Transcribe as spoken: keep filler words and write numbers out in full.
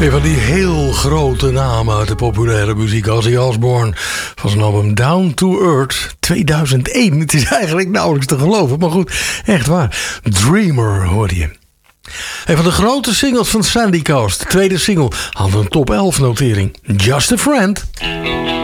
Een van die heel grote namen uit de populaire muziek, Ozzy Osbourne, van zijn album Down to Earth tweeduizend één. Het is eigenlijk nauwelijks te geloven, maar goed, echt waar. Dreamer hoorde je. Een van de grote singles van Sandy Coast. De tweede single had een top elf notering. Just a Friend.